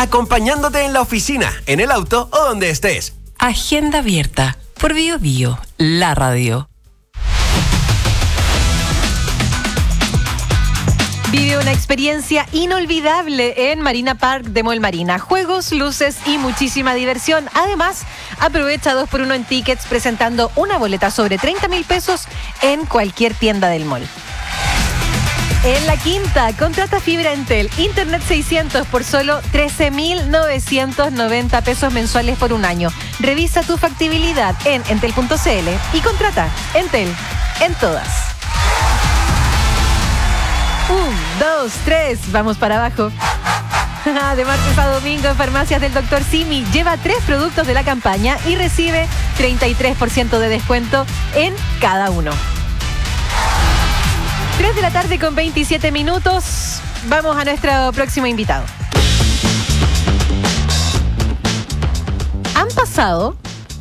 acompañándote en la oficina, en el auto o donde estés. Agenda abierta por Bio Bio, la radio. Vive una experiencia inolvidable en Marina Park de Mall Marina. Juegos, luces y muchísima diversión. Además, aprovecha 2x1 en tickets presentando una boleta sobre 30,000 pesos en cualquier tienda del mall. En La Quinta, contrata fibra Entel, Internet 600 por solo 13,990 pesos mensuales por un año. Revisa tu factibilidad en entel.cl y contrata Entel en todas. 1, 2, 3, vamos para abajo. De martes a domingo en Farmacias del Dr. Simi, lleva 3 productos de la campaña y recibe 33% de descuento en cada uno. 3 de la tarde con 27 minutos. Vamos a nuestro próximo invitado. Han pasado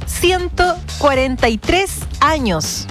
143 años.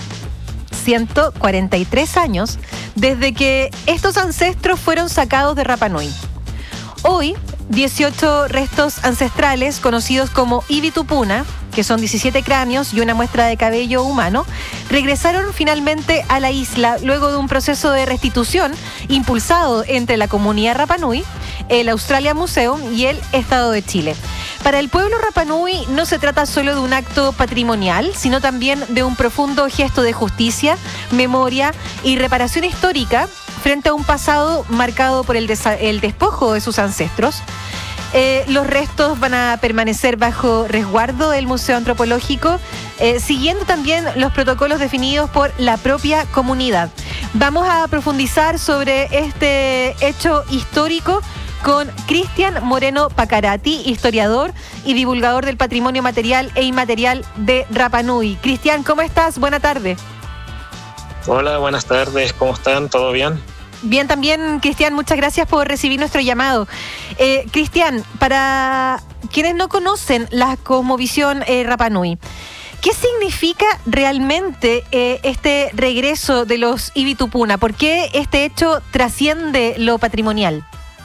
143 años desde que estos ancestros fueron sacados de Rapa Nui. Hoy, 18 restos ancestrales conocidos como Ibitupuna, que son 17 cráneos y una muestra de cabello humano, regresaron finalmente a la isla luego de un proceso de restitución impulsado entre la comunidad Rapa Nui, el Australia Museum y el Estado de Chile. Para el pueblo Rapa Nui no se trata solo de un acto patrimonial, sino también de un profundo gesto de justicia, memoria y reparación histórica frente a un pasado marcado por el despojo de sus ancestros. Los restos van a permanecer bajo resguardo del Museo Antropológico, siguiendo también los protocolos definidos por la propia comunidad. Vamos a profundizar sobre este hecho histórico con Cristian Moreno Pacarati, historiador y divulgador del patrimonio material e inmaterial de Rapa Nui. Cristian, ¿cómo estás? Buena tarde. Hola, buenas tardes. ¿Cómo están? ¿Todo bien? Bien, también, Cristian, muchas gracias por recibir nuestro llamado. Cristian, para quienes no conocen la cosmovisión Rapa Nui, ¿qué significa realmente este regreso de los Ibitupuna? ¿Por qué este hecho trasciende lo patrimonial?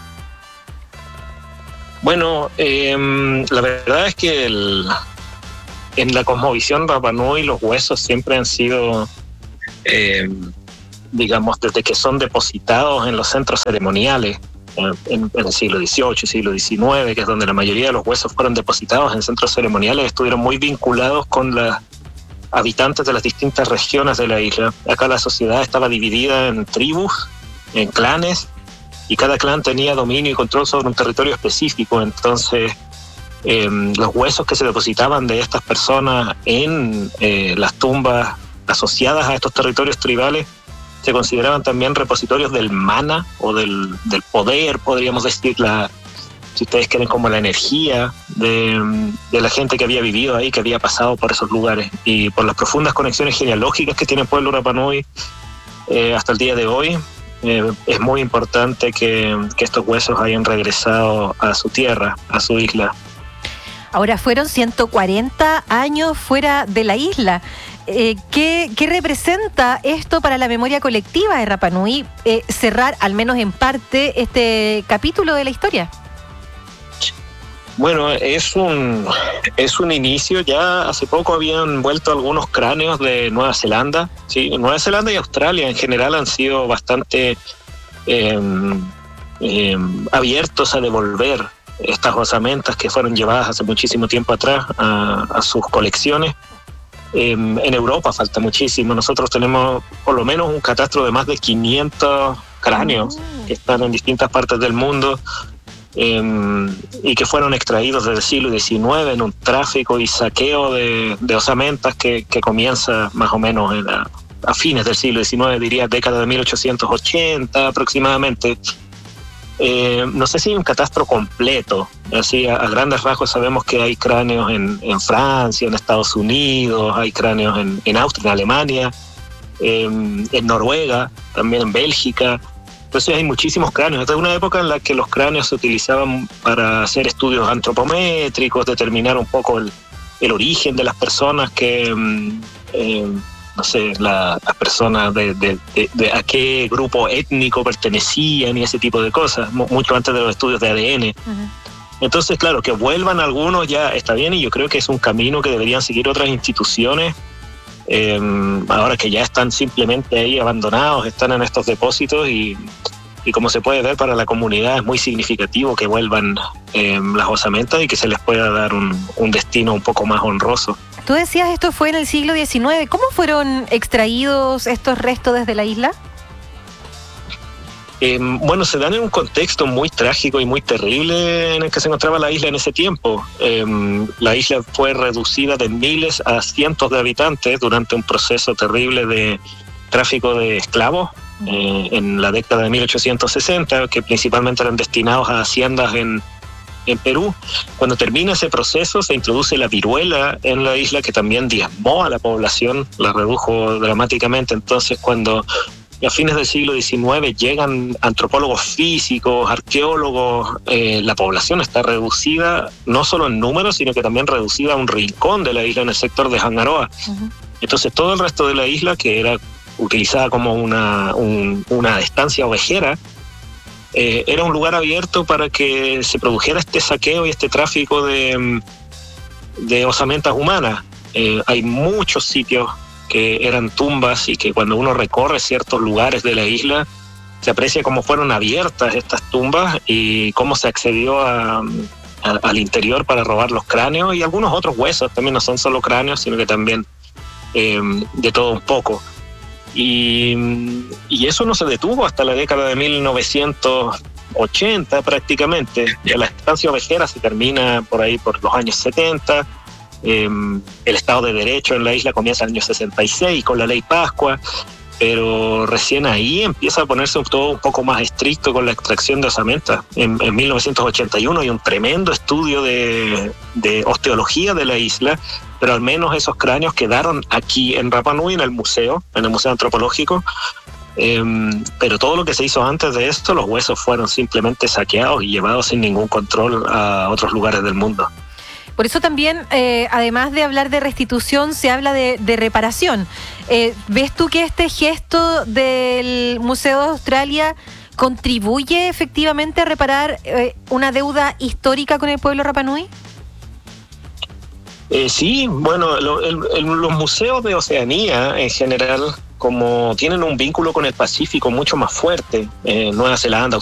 Bueno, la verdad es que en la cosmovisión Rapa Nui los huesos siempre han sido, digamos, desde que son depositados en los centros ceremoniales, en el siglo XVIII, siglo XIX, que es donde la mayoría de los huesos fueron depositados en centros ceremoniales, estuvieron muy vinculados con los habitantes de las distintas regiones de la isla. Acá la sociedad estaba dividida en tribus, en clanes, y cada clan tenía dominio y control sobre un territorio específico. Entonces los huesos que se depositaban de estas personas en las tumbas asociadas a estos territorios tribales se consideraban también repositorios del mana o del poder, podríamos decir, si ustedes quieren, como la energía de la gente que había vivido ahí, que había pasado por esos lugares. Y por las profundas conexiones genealógicas que tiene el pueblo Rapa Nui hasta el día de hoy, es muy importante que estos huesos hayan regresado a su tierra, a su isla. Ahora, fueron 140 años fuera de la isla. ¿Qué representa esto para la memoria colectiva de Rapa Nui, cerrar, al menos en parte, este capítulo de la historia? Bueno, es un inicio. Ya hace poco habían vuelto algunos cráneos de Nueva Zelanda. Sí, Nueva Zelanda y Australia en general han sido bastante abiertos a devolver estas osamentas que fueron llevadas hace muchísimo tiempo atrás a sus colecciones. En Europa falta muchísimo. Nosotros tenemos por lo menos un catastro de más de 500 cráneos que están en distintas partes del mundo. Y que fueron extraídos desde el siglo XIX en un tráfico y saqueo de osamentas que comienza más o menos a fines del siglo XIX, diría década de 1880 aproximadamente. No sé si hay un catastro completo, así a grandes rasgos sabemos que hay cráneos en Francia, en Estados Unidos, hay cráneos en Austria, en Alemania, en Noruega, también en Bélgica. Entonces hay muchísimos cráneos. Esta es una época en la que los cráneos se utilizaban para hacer estudios antropométricos, determinar un poco el origen de las personas que, no sé, las personas de a qué grupo étnico pertenecían y ese tipo de cosas, mucho antes de los estudios de ADN. Uh-huh. Entonces, claro, que vuelvan algunos ya está bien, y yo creo que es un camino que deberían seguir otras instituciones, ahora que ya están simplemente ahí abandonados, están en estos depósitos, y como se puede ver, para la comunidad es muy significativo que vuelvan las osamentas y que se les pueda dar un destino un poco más honroso. Tú decías esto fue en el siglo XIX. ¿Cómo fueron extraídos estos restos desde la isla? Bueno, se dan en un contexto muy trágico y muy terrible en el que se encontraba la isla en ese tiempo. La isla fue reducida de miles a cientos de habitantes durante un proceso terrible de tráfico de esclavos en la década de 1860, que principalmente eran destinados a haciendas en Perú. Cuando termina ese proceso, se introduce la viruela en la isla, que también diezmó a la población, la redujo dramáticamente. Entonces, cuando a fines del siglo XIX llegan antropólogos físicos, arqueólogos, la población está reducida no solo en número, sino que también reducida a un rincón de la isla en el sector de Hangaroa. Entonces todo el resto de la isla, que era utilizada como una estancia ovejera, era un lugar abierto para que se produjera este saqueo y este tráfico de osamentas humanas. Hay muchos sitios que eran tumbas, y que cuando uno recorre ciertos lugares de la isla se aprecia cómo fueron abiertas estas tumbas y cómo se accedió al interior para robar los cráneos y algunos otros huesos. También no son solo cráneos, sino que también de todo un poco. Y eso no se detuvo hasta la década de 1980 prácticamente. Ya la estancia ovejera se termina por ahí por los años 70. El Estado de Derecho en la isla comienza en el año 66 con la Ley Pascua, pero recién ahí empieza a ponerse todo un poco más estricto con la extracción de osamentas. En 1981 hay un tremendo estudio de osteología de la isla, pero al menos esos cráneos quedaron aquí en Rapa Nui, en el museo antropológico. Pero todo lo que se hizo antes de esto, los huesos fueron simplemente saqueados y llevados sin ningún control a otros lugares del mundo. Por eso también, además de hablar de restitución, se habla de reparación. ¿Ves tú que este gesto del Museo de Australia contribuye efectivamente a reparar una deuda histórica con el pueblo Rapa Nui? Sí, bueno, los museos de Oceanía en general, como tienen un vínculo con el Pacífico mucho más fuerte, Nueva Zelanda,